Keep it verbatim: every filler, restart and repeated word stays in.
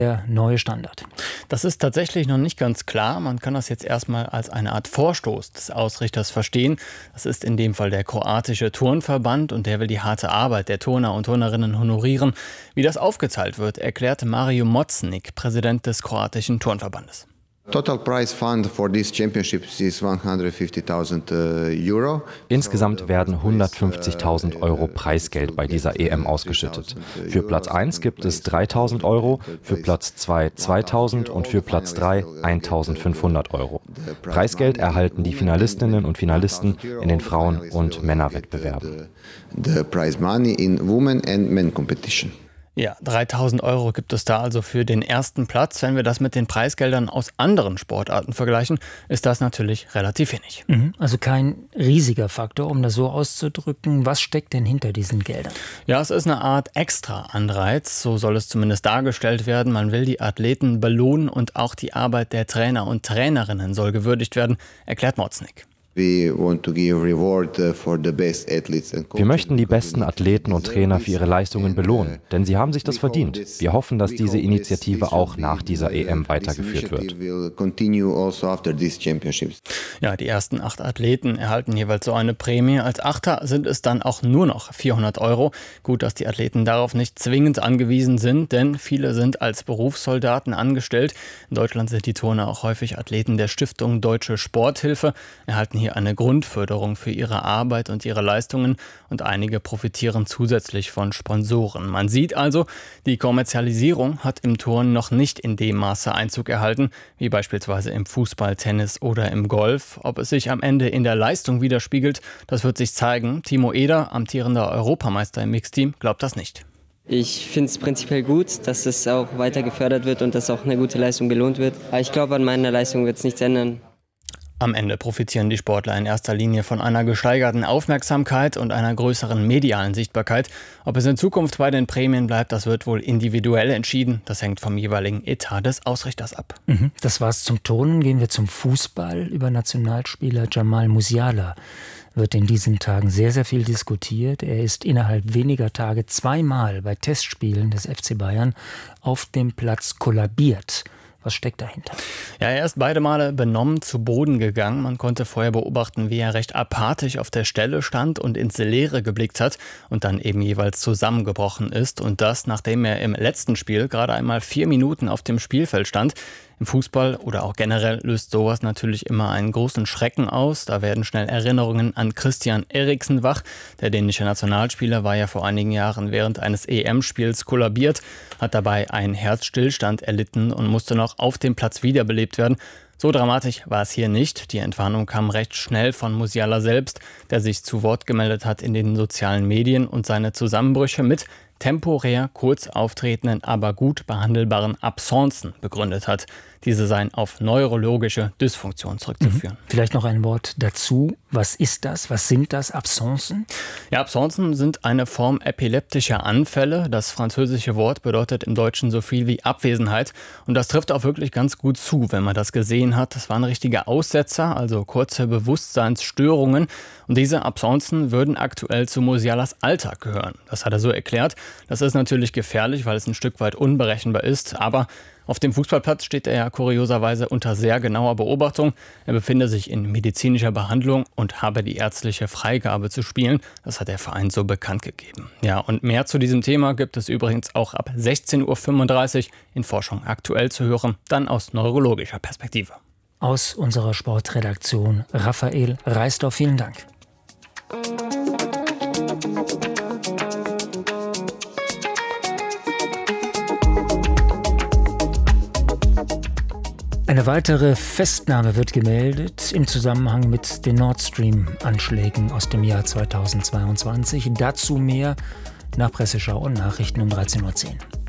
der neue Standard? Das ist tatsächlich noch nicht ganz klar. Man kann das jetzt erstmal als eine Art Vorstoß des Ausrichters verstehen. Das ist in dem Fall der kroatische Turnverband und der will die harte Arbeit der Turner und Turnerinnen honorieren. Wie das aufgeteilt wird, erklärte Mario Mocnik, Präsident des kroatischen Turnverbandes. Total prize fund for these championships is one hundred fifty thousand Euro. Insgesamt werden hundertfünfzigtausend Euro Preisgeld bei dieser E M ausgeschüttet. Für Platz eins gibt es dreitausend Euro, für Platz zwei zweitausend und für Platz drei eintausendfünfhundert Euro. Preisgeld erhalten die Finalistinnen und Finalisten in den Frauen- und Männerwettbewerben. The prize money in women and men competition. Ja, dreitausend Euro gibt es da also für den ersten Platz. Wenn wir das mit den Preisgeldern aus anderen Sportarten vergleichen, ist das natürlich relativ wenig. Mhm, also kein riesiger Faktor, um das so auszudrücken. Was steckt denn hinter diesen Geldern? Ja, es ist eine Art Extra-Anreiz, so soll es zumindest dargestellt werden. Man will die Athleten belohnen und auch die Arbeit der Trainer und Trainerinnen soll gewürdigt werden, erklärt Mocnik. Wir möchten die besten Athleten und Trainer für ihre Leistungen belohnen, denn sie haben sich das verdient. Wir hoffen, dass diese Initiative auch nach dieser E M weitergeführt wird. Ja, die ersten acht Athleten erhalten jeweils so eine Prämie. Als Achter sind es dann auch nur noch vierhundert Euro. Gut, dass die Athleten darauf nicht zwingend angewiesen sind, denn viele sind als Berufssoldaten angestellt. In Deutschland sind die Turner auch häufig Athleten der Stiftung Deutsche Sporthilfe, erhalten hier eine Grundförderung für ihre Arbeit und ihre Leistungen und einige profitieren zusätzlich von Sponsoren. Man sieht also, die Kommerzialisierung hat im Turnen noch nicht in dem Maße Einzug erhalten, wie beispielsweise im Fußball, Tennis oder im Golf. Ob es sich am Ende in der Leistung widerspiegelt, das wird sich zeigen. Timo Eder, amtierender Europameister im Mixteam, glaubt das nicht. Ich finde es prinzipiell gut, dass es auch weiter gefördert wird und dass auch eine gute Leistung belohnt wird. Aber ich glaube, an meiner Leistung wird es nichts ändern. Am Ende profitieren die Sportler in erster Linie von einer gesteigerten Aufmerksamkeit und einer größeren medialen Sichtbarkeit. Ob es in Zukunft bei den Prämien bleibt, das wird wohl individuell entschieden. Das hängt vom jeweiligen Etat des Ausrichters ab. Mhm, das war's zum Turnen. Gehen wir zum Fußball. Über Nationalspieler Jamal Musiala wird in diesen Tagen sehr, sehr viel diskutiert. Er ist innerhalb weniger Tage zweimal bei Testspielen des F C Bayern auf dem Platz kollabiert. Was steckt dahinter? Ja, er ist beide Male benommen zu Boden gegangen. Man konnte vorher beobachten, wie er recht apathisch auf der Stelle stand und ins Leere geblickt hat und dann eben jeweils zusammengebrochen ist. Und das, nachdem er im letzten Spiel gerade einmal vier Minuten auf dem Spielfeld stand. Im Fußball oder auch generell löst sowas natürlich immer einen großen Schrecken aus. Da werden schnell Erinnerungen an Christian Eriksen wach. Der dänische Nationalspieler war ja vor einigen Jahren während eines E M-Spiels kollabiert, hat dabei einen Herzstillstand erlitten und musste noch auf dem Platz wiederbelebt werden. So dramatisch war es hier nicht. Die Entwarnung kam recht schnell von Musiala selbst, der sich zu Wort gemeldet hat in den sozialen Medien und seine Zusammenbrüche mit temporär kurz auftretenden, aber gut behandelbaren Absenzen begründet hat. Diese seien auf neurologische Dysfunktion zurückzuführen. Mhm. Vielleicht noch ein Wort dazu. Was ist das? Was sind das, Absenzen? Ja, Absenzen sind eine Form epileptischer Anfälle. Das französische Wort bedeutet im Deutschen so viel wie Abwesenheit. Und das trifft auch wirklich ganz gut zu, wenn man das gesehen hat. Das waren richtige Aussetzer, also kurze Bewusstseinsstörungen. Und diese Absenzen würden aktuell zu Musialas Alltag gehören. Das hat er so erklärt. Das ist natürlich gefährlich, weil es ein Stück weit unberechenbar ist. Aber auf dem Fußballplatz steht er ja kurioserweise unter sehr genauer Beobachtung. Er befinde sich in medizinischer Behandlung und habe die ärztliche Freigabe zu spielen. Das hat der Verein so bekannt gegeben. Ja, und mehr zu diesem Thema gibt es übrigens auch ab sechzehn Uhr fünfunddreißig in Forschung aktuell zu hören, dann aus neurologischer Perspektive. Aus unserer Sportredaktion Raphael Reisdorf, vielen Dank. Eine weitere Festnahme wird gemeldet im Zusammenhang mit den Nord Stream-Anschlägen aus dem Jahr zweitausendzweiundzwanzig. Dazu mehr nach Presseschau und Nachrichten um dreizehn Uhr zehn.